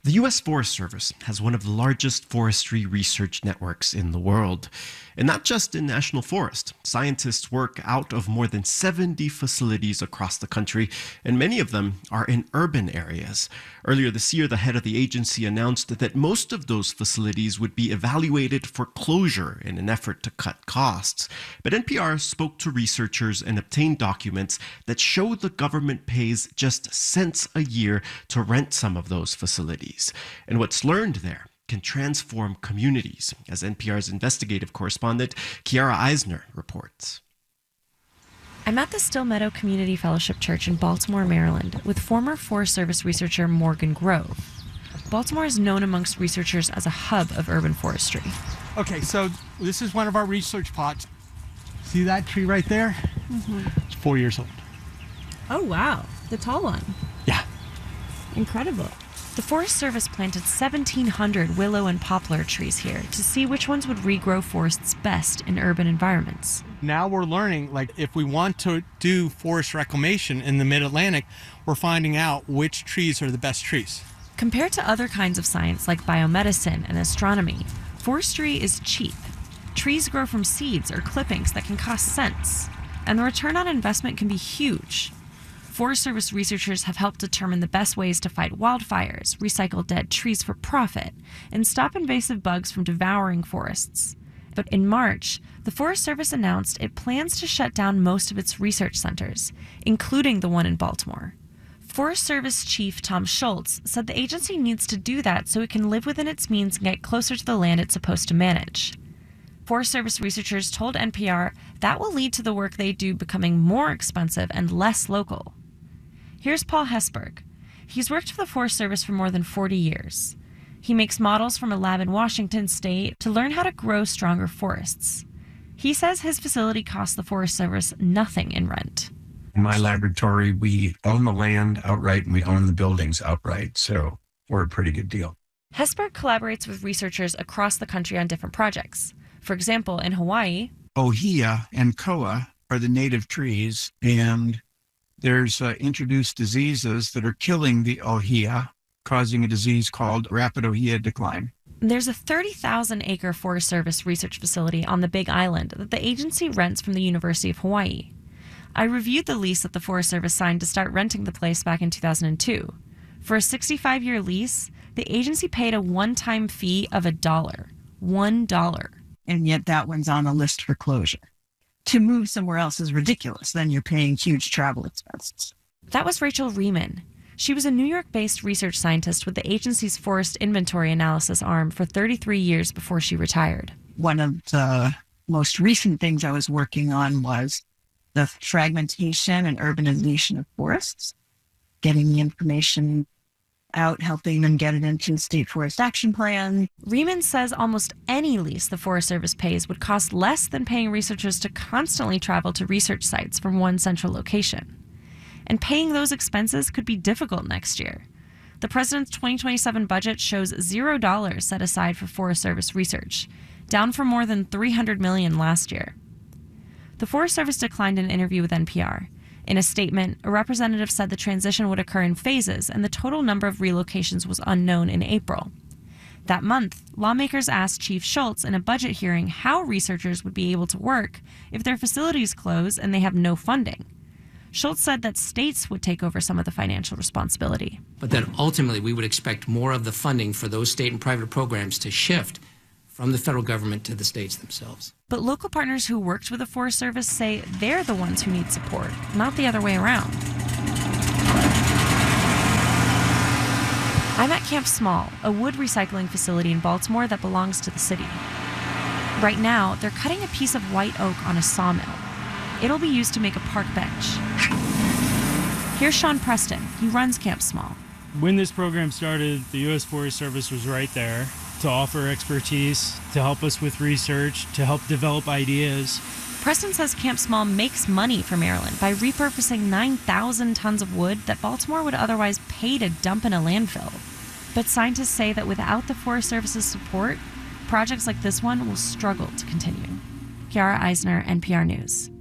The U.S. Forest Service has one of the largest forestry research networks in the world. And not just in national forest. Scientists work out of more than 70 facilities across the country, and many of them are in urban areas. Earlier this year, the head of the agency announced that most of those facilities would be evaluated for closure in an effort to cut costs. But NPR spoke to researchers and obtained documents that show the government pays just cents a year to rent some of those facilities. And what's learned there can transform communities, as NPR's investigative correspondent Kiara Eisner reports. I'm at the Still Meadow Community Fellowship Church in Baltimore, Maryland, with former Forest Service researcher Morgan Grove. Baltimore is known amongst researchers as a hub of urban forestry. Okay, so this is one of our research plots. See that tree right there? Mm-hmm. It's 4 years old. Oh, wow. The tall one. Yeah. Incredible. The Forest Service planted 1,700 willow and poplar trees here to see which ones would regrow forests best in urban environments. Now we're learning, if we want to do forest reclamation in the Mid-Atlantic, we're finding out which trees are the best trees. Compared to other kinds of science like biomedicine and astronomy, forestry is cheap. Trees grow from seeds or clippings that can cost cents, and the return on investment can be huge. Forest Service researchers have helped determine the best ways to fight wildfires, recycle dead trees for profit, and stop invasive bugs from devouring forests. But in March, the Forest Service announced it plans to shut down most of its research centers, including the one in Baltimore. Forest Service Chief Tom Schultz said the agency needs to do that so it can live within its means and get closer to the land it's supposed to manage. Forest Service researchers told NPR that will lead to the work they do becoming more expensive and less local. Here's Paul Hesburgh. He's worked for the Forest Service for more than 40 years. He makes models from a lab in Washington state to learn how to grow stronger forests. He says his facility costs the Forest Service nothing in rent. In my laboratory, we own the land outright and we own the buildings outright, so we're a pretty good deal. Hesburgh collaborates with researchers across the country on different projects. For example, in Hawaii, Ohia and koa are the native trees, and there's introduced diseases that are killing the ohia, causing a disease called rapid ohia decline. There's a 30,000-acre Forest Service research facility on the Big Island that the agency rents from the University of Hawaii. I reviewed the lease that the Forest Service signed to start renting the place back in 2002. For a 65-year lease, the agency paid a one-time fee of $1. $1. And yet that one's on the list for closure. To move somewhere else is ridiculous. Then you're paying huge travel expenses. That was Rachel Riemann. She was a New York-based research scientist with the agency's forest inventory analysis arm for 33 years before she retired. One of the most recent things I was working on was the fragmentation and urbanization of forests, getting the information out, helping them get it into the State Forest Action Plan. Riemann says almost any lease the Forest Service pays would cost less than paying researchers to constantly travel to research sites from one central location. And paying those expenses could be difficult next year. The president's 2027 budget shows $0 set aside for Forest Service research, down from more than $300 million last year. The Forest Service declined an interview with NPR. In a statement, a representative said the transition would occur in phases and the total number of relocations was unknown in April. That month, lawmakers asked Chief Schultz in a budget hearing how researchers would be able to work if their facilities close and they have no funding. Schultz said that states would take over some of the financial responsibility. But that ultimately we would expect more of the funding for those state and private programs to shift from the federal government to the states themselves. But local partners who worked with the Forest Service say they're the ones who need support, not the other way around. I'm at Camp Small, a wood recycling facility in Baltimore that belongs to the city. Right now, they're cutting a piece of white oak on a sawmill. It'll be used to make a park bench. Here's Sean Preston. He runs Camp Small. When this program started, the U.S. Forest Service was right there to offer expertise, to help us with research, to help develop ideas. Preston says Camp Small makes money for Maryland by repurposing 9,000 tons of wood that Baltimore would otherwise pay to dump in a landfill. But scientists say that without the Forest Service's support, projects like this one will struggle to continue. Kiara Eisner, NPR News.